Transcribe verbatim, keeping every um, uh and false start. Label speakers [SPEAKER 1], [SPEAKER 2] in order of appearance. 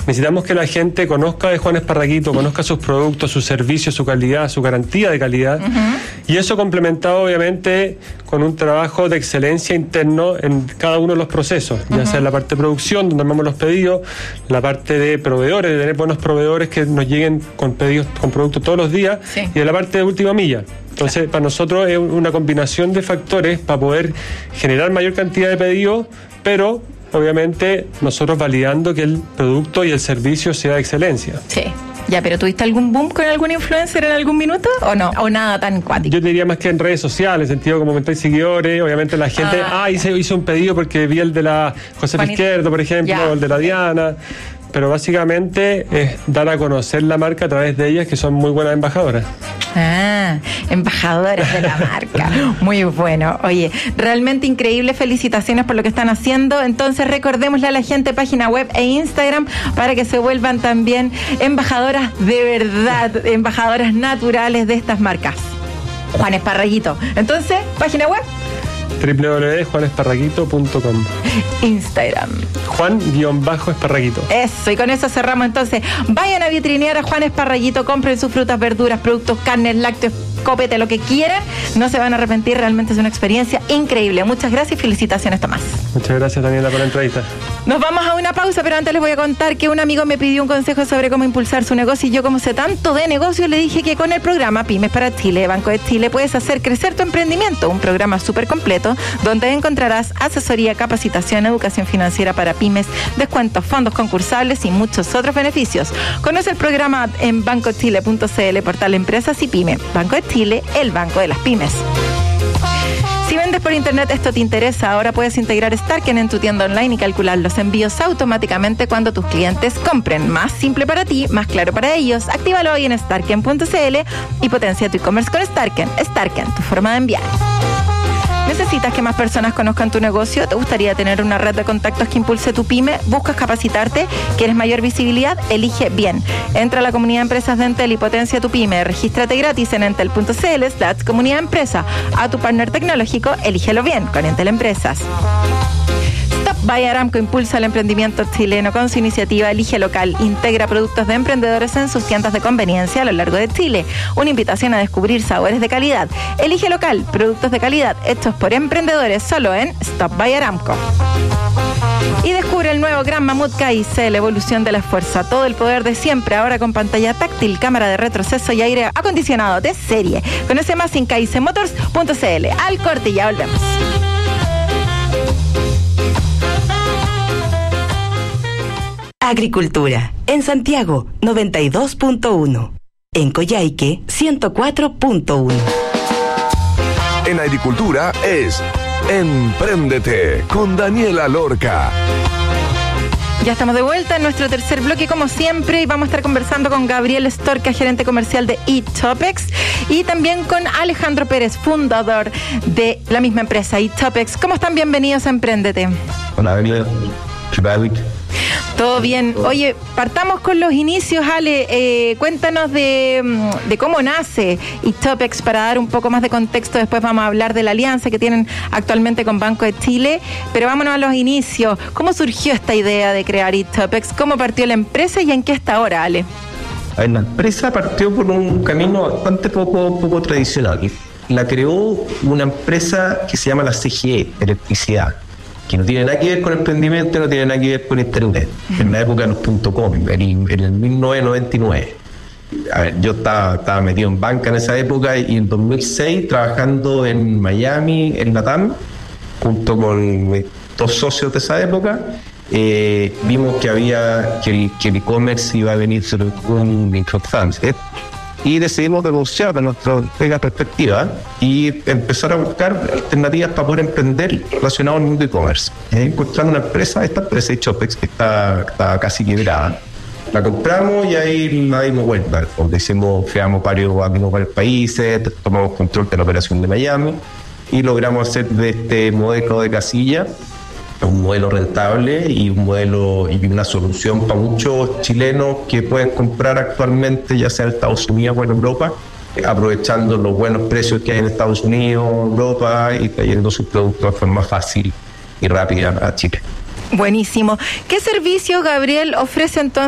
[SPEAKER 1] necesitamos que la gente conozca de Juan Esparraguito, conozca sus productos, sus servicios, su calidad, su garantía de calidad, uh-huh. y eso complementado obviamente con un trabajo de excelencia interno en cada uno de los procesos, uh-huh. ya sea en la parte de producción, donde armamos los pedidos, la parte de proveedores, de tener buenos proveedores que nos lleguen con pedidos, con productos todos los días, sí. y de la parte de última milla. Entonces, claro. para nosotros es una combinación de factores para poder generar mayor cantidad de pedidos, pero obviamente nosotros validando que el producto y el servicio sea de excelencia.
[SPEAKER 2] Sí. Ya, pero ¿tuviste algún boom con algún influencer en algún minuto o no? ¿O nada tan cuático?
[SPEAKER 1] Yo te diría más que en redes sociales, en sentido como aumentáis seguidores, obviamente la gente, ah, ah hice, hice un pedido porque vi el de la Josefa Izquierdo, por ejemplo, ya. o el de la Diana, pero básicamente es dar a conocer la marca a través de ellas, que son muy buenas embajadoras.
[SPEAKER 2] Ah, embajadoras de la marca. Muy bueno. Oye, realmente increíble. Felicitaciones por lo que están haciendo. Entonces, recordémosle a la gente página web e Instagram para que se vuelvan también embajadoras de verdad, embajadoras naturales de estas marcas. Juan Esparraguito. Entonces, página web
[SPEAKER 1] doble u doble u doble u punto juan esparraguito punto com.
[SPEAKER 2] Instagram
[SPEAKER 1] Juan-Esparraguito.
[SPEAKER 2] Eso, y con eso cerramos entonces. Vayan a vitrinear a Juan Esparraguito, compren sus frutas, verduras, productos, carnes, lácteos, copete, lo que quieran. No se van a arrepentir, realmente es una experiencia increíble. Muchas gracias y felicitaciones, Tomás.
[SPEAKER 1] Muchas gracias, Daniela, por la entrevista.
[SPEAKER 2] Nos vamos a una pausa, pero antes les voy a contar que un amigo me pidió un consejo sobre cómo impulsar su negocio y yo, como sé tanto de negocios, le dije que con el programa Pymes para Chile, Banco de Chile, puedes hacer crecer tu emprendimiento, un programa súper completo donde encontrarás asesoría, capacitación, educación financiera para pymes, descuentos, fondos concursables y muchos otros beneficios. Conoce el programa en banco chile punto c l, portal Empresas y Pyme. Banco de Chile, el banco de las pymes. Si vendes por internet, esto te interesa. Ahora puedes integrar Starken en tu tienda online y calcular los envíos automáticamente cuando tus clientes compren. Más simple para ti, más claro para ellos. Actívalo hoy en starken punto c l y potencia tu e-commerce con Starken. Starken, tu forma de enviar. ¿Necesitas que más personas conozcan tu negocio? ¿Te gustaría tener una red de contactos que impulse tu pyme? ¿Buscas capacitarte? ¿Quieres mayor visibilidad? Elige bien. Entra a la comunidad de empresas de Entel y potencia tu pyme. Regístrate gratis en entel punto c l slash comunidad empresa. A tu partner tecnológico, elígelo bien con Entel Empresas. Stop by Aramco impulsa el emprendimiento chileno con su iniciativa Elige Local. Integra productos de emprendedores en sus tiendas de conveniencia a lo largo de Chile. Una invitación a descubrir sabores de calidad. Elige Local, productos de calidad hechos por emprendedores solo en Stop by Aramco. Y descubre el nuevo Gran Mamut K I C, la evolución de la fuerza. Todo el poder de siempre, ahora con pantalla táctil, cámara de retroceso y aire acondicionado de serie. Conoce más en k i c motors punto c l. Al corte y ya volvemos.
[SPEAKER 3] Agricultura. En Santiago, noventa y dos punto uno. En Coyhaique, ciento cuatro punto uno.
[SPEAKER 4] En agricultura es Empréndete con Daniela Lorca.
[SPEAKER 2] Ya estamos de vuelta en nuestro tercer bloque, como siempre, y vamos a estar conversando con Gabriel Storca, gerente comercial de eTopex, y también con Alejandro Pérez, fundador de la misma empresa, eTopex. ¿Cómo están? Bienvenidos a Empréndete.
[SPEAKER 5] Hola, Daniela.
[SPEAKER 2] Todo bien. Oye, partamos con los inicios, Ale. Eh, cuéntanos de, de cómo nace eTopex para dar un poco más de contexto. Después vamos a hablar de la alianza que tienen actualmente con Banco de Chile. Pero vámonos a los inicios. ¿Cómo surgió esta idea de crear eTopex? ¿Cómo partió la empresa y en qué está ahora, Ale?
[SPEAKER 5] A ver, la empresa partió por un camino bastante poco, poco tradicional. La creó una empresa que se llama la C G E, Electricidad, que no tiene nada que ver con emprendimiento, no tiene nada que ver con internet. En la época de los punto com, en, en el mil novecientos noventa y nueve. A ver, yo estaba, estaba metido en banca en esa época y en dos mil seis trabajando en Miami, en Latam, junto con dos socios de esa época, eh, vimos que había que el, que el e-commerce iba a venir sobre un importante. Y decidimos renunciar de nuestra perspectiva y empezar a buscar alternativas para poder emprender relacionado al mundo e-commerce. Eh, encontrando una empresa, esta empresa eTopex, que está, está casi quebrada. La compramos y ahí la dimos vuelta. Decimos, creamos varios, varios países, tomamos control de la operación de Miami y logramos hacer de este modelo de casilla un modelo rentable y un modelo y una solución para muchos chilenos que pueden comprar actualmente, ya sea en Estados Unidos o en Europa, aprovechando los buenos precios que hay en Estados Unidos, Europa, y trayendo sus productos de forma fácil y rápida a Chile.
[SPEAKER 2] Buenísimo. ¿Qué servicios, Gabriel, ofrece entonces